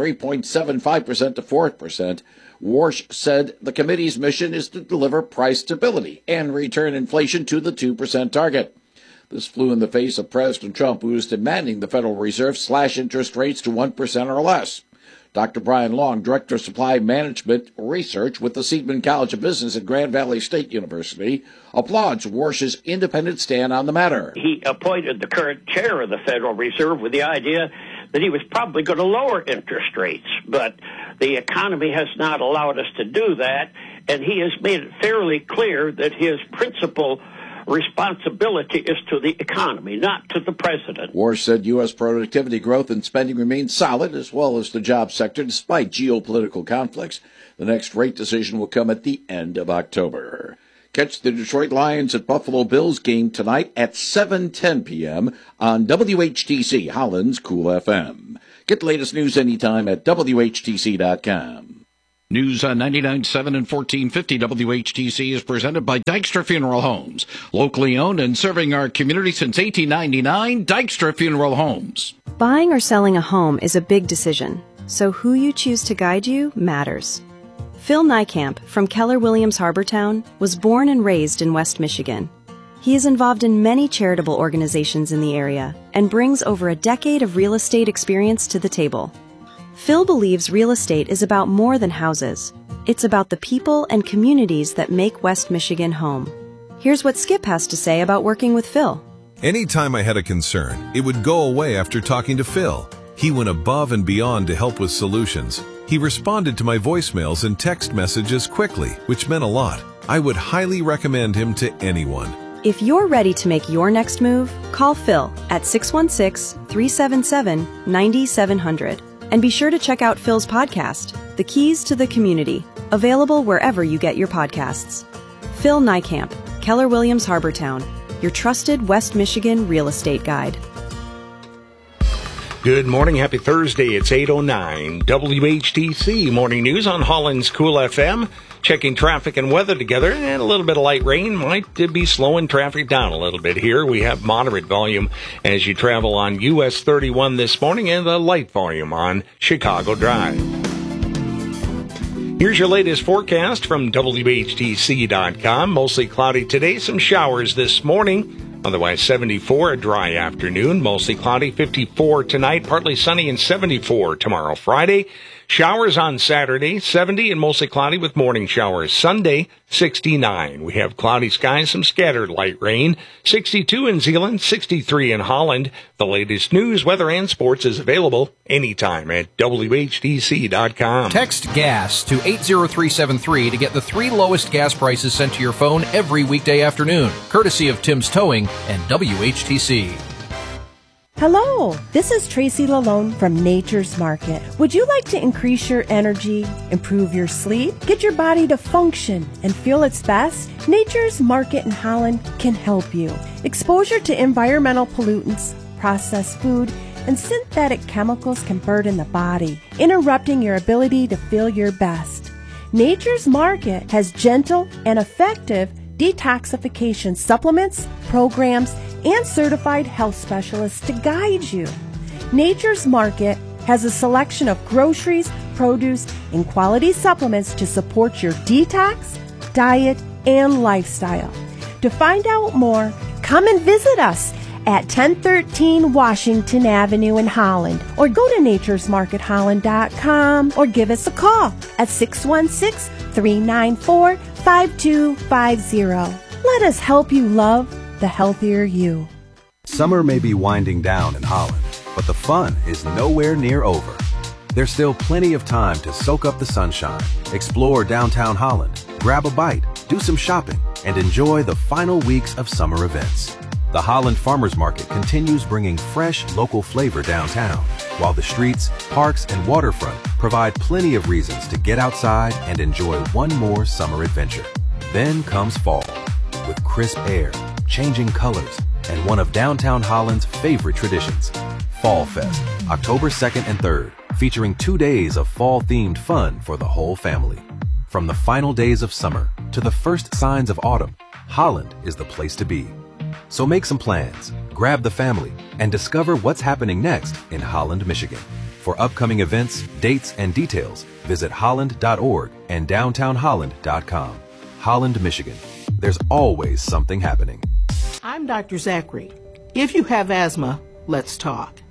3.75% to 4%. Warsh said the committee's mission is to deliver price stability and return inflation to the 2% target. This flew in the face of President Trump, who is demanding the Federal Reserve slash interest rates to 1% or less. Dr. Brian Long, Director of Supply Management Research with the Seidman College of Business at Grand Valley State University, applauds Warsh's independent stand on the matter. He appointed the current chair of the Federal Reserve with the idea that he was probably going to lower interest rates, but the economy has not allowed us to do that, and he has made it fairly clear that his principal responsibility is to the economy, not to the president. Warsh said U.S. productivity growth and spending remain solid, as well as the job sector, despite geopolitical conflicts. The next rate decision will come at the end of October. Catch the Detroit Lions at Buffalo Bills game tonight at 7:10 p.m. on WHTC, Holland's Cool FM. Get the latest news anytime at WHTC.com. News on 99.7 and 1450 WHTC is presented by Dykstra Funeral Homes. Locally owned and serving our community since 1899, Dykstra Funeral Homes. Buying or selling a home is a big decision, so who you choose to guide you matters. Phil Niekamp from Keller Williams Harbortown was born and raised in West Michigan. He is involved in many charitable organizations in the area and brings over a decade of real estate experience to the table. Phil believes real estate is about more than houses. It's about the people and communities that make West Michigan home. Here's what Skip has to say about working with Phil. Anytime I had a concern, it would go away after talking to Phil. He went above and beyond to help with solutions. He responded to my voicemails and text messages quickly, which meant a lot. I would highly recommend him to anyone. If you're ready to make your next move, call Phil at 616-377-9700. And be sure to check out Phil's podcast, The Keys to the Community, available wherever you get your podcasts. Phil Niekamp, Keller Williams Harbortown, your trusted West Michigan real estate guide. Good morning. Happy Thursday. It's 8:09. WHTC Morning News on Holland's Cool FM. Checking traffic and weather together, and a little bit of light rain might be slowing traffic down a little bit here. We have moderate volume as you travel on US 31 this morning and the light volume on Chicago Drive. Here's your latest forecast from WHTC.com. Mostly cloudy today, some showers this morning. Otherwise 74, a dry afternoon, mostly cloudy, 54 tonight, partly sunny and 74 tomorrow, Friday. Showers on Saturday, 70 and mostly cloudy with morning showers. Sunday, 69. We have cloudy skies, some scattered light rain. 62 in Zeeland, 63 in Holland. The latest news, weather, and sports is available anytime at WHTC.com. Text GAS to 80373 to get the 3 lowest gas prices sent to your phone every weekday afternoon, courtesy of Tim's Towing and WHTC. Hello, this is Tracy Lalone from Nature's Market. Would you like to increase your energy, improve your sleep, get your body to function and feel its best? Nature's Market in Holland can help you. Exposure to environmental pollutants, processed food, and synthetic chemicals can burden the body, interrupting your ability to feel your best. Nature's Market has gentle and effective detoxification supplements, programs, and certified health specialists to guide you. Nature's Market has a selection of groceries, produce, and quality supplements to support your detox, diet, and lifestyle. To find out more, come and visit us at 1013 Washington Avenue in Holland, or go to naturesmarketholland.com, or give us a call at 616-394-5250. Let us help you love the healthier you. Summer may be winding down in Holland, but the fun is nowhere near over. There's still plenty of time to soak up the sunshine, explore downtown Holland, grab a bite, do some shopping, and enjoy the final weeks of summer events. The Holland Farmers Market continues bringing fresh, local flavor downtown, while the streets, parks, and waterfront provide plenty of reasons to get outside and enjoy one more summer adventure. Then comes fall, with crisp air, changing colors, and one of downtown Holland's favorite traditions, Fall Fest, October 2nd and 3rd, featuring 2 days of fall-themed fun for the whole family. From the final days of summer to the first signs of autumn, Holland is the place to be. So make some plans, grab the family, and discover what's happening next in Holland, Michigan. For upcoming events, dates, and details, visit holland.org and downtownholland.com. Holland, Michigan. There's always something happening. I'm Dr. Zachary. If you have asthma, let's talk.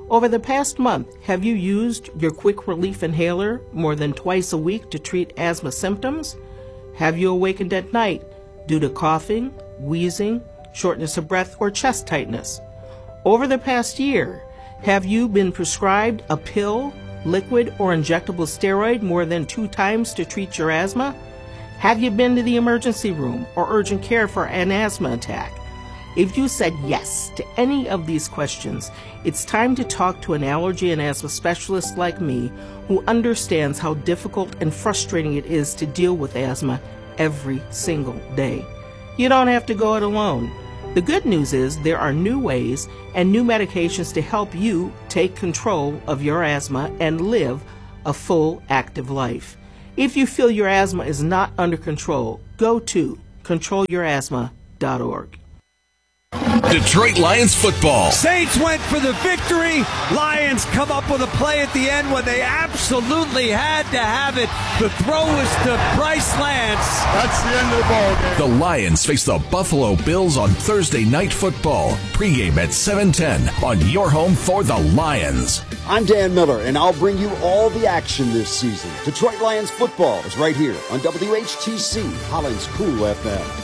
Over the past month, have you used your quick relief inhaler more than twice a week to treat asthma symptoms? Have you awakened at night due to coughing, wheezing, shortness of breath, or chest tightness? Over the past year, have you been prescribed a pill, liquid, or injectable steroid more than 2 times to treat your asthma? Have you been to the emergency room or urgent care for an asthma attack? If you said yes to any of these questions, it's time to talk to an allergy and asthma specialist like me who understands how difficult and frustrating it is to deal with asthma every single day. You don't have to go it alone. The good news is there are new ways and new medications to help you take control of your asthma and live a full, active life. If you feel your asthma is not under control, go to controlyourasthma.org. Detroit Lions football. Saints went for the victory. Lions come up with a play at the end when they absolutely had to have it. The throw was to Bryce Lance. That's the end of the ball game. The Lions face the Buffalo Bills on Thursday Night Football. Pregame at 7:10 on your home for the Lions. I'm Dan Miller, and I'll bring you all the action this season. Detroit Lions football is right here on WHTC, Holland's Cool FM.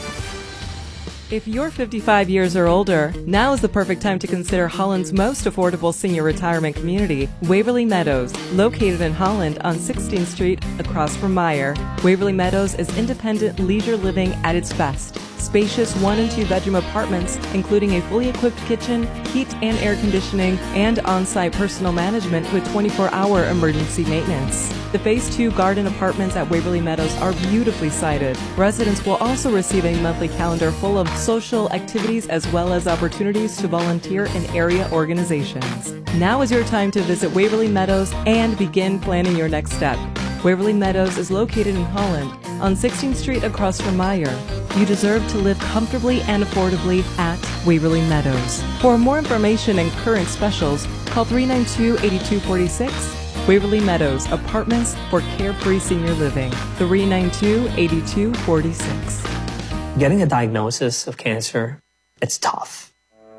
If you're 55 years or older, now is the perfect time to consider Holland's most affordable senior retirement community, Waverly Meadows, located in Holland on 16th Street across from Meyer. Waverly Meadows is independent leisure living at its best. Spacious 1- and 2-bedroom apartments, including a fully equipped kitchen, heat and air conditioning, and on-site personal management with 24-hour emergency maintenance. The Phase 2 garden apartments at Waverly Meadows are beautifully sited. Residents will also receive a monthly calendar full of social activities as well as opportunities to volunteer in area organizations. Now is your time to visit Waverly Meadows and begin planning your next step. Waverly Meadows is located in Holland on 16th Street across from Meyer. You deserve to live comfortably and affordably at Waverly Meadows. For more information and current specials, call 392-8246. Waverly Meadows, apartments for carefree senior living. 392-8246. Getting a diagnosis of cancer, it's tough.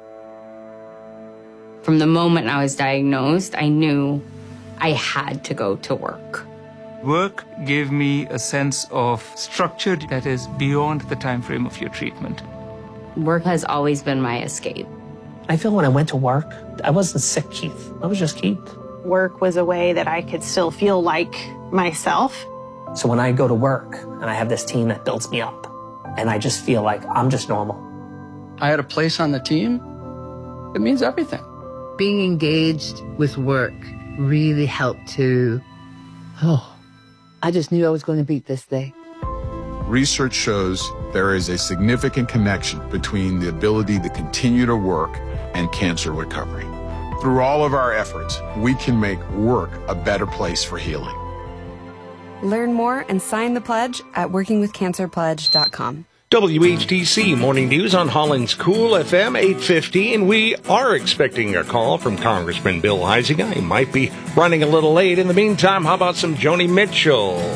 From the moment I was diagnosed, I knew I had to go to work. Work gave me a sense of structure that is beyond the time frame of your treatment. Work has always been my escape. I feel when I went to work, I wasn't sick, Keith. I was just Keith. Work was a way that I could still feel like myself. So when I go to work and I have this team that builds me up, and I just feel like I'm just normal. I had a place on the team. It means everything. Being engaged with work really helped to, I just knew I was going to beat this day. Research shows there is a significant connection between the ability to continue to work and cancer recovery. Through all of our efforts, we can make work a better place for healing. Learn more and sign the pledge at workingwithcancerpledge.com. WHTC Morning News on Holland's Cool FM 850, and we are expecting a call from Congressman Bill Huizenga. He might be running a little late. In the meantime, how about some Joni Mitchell?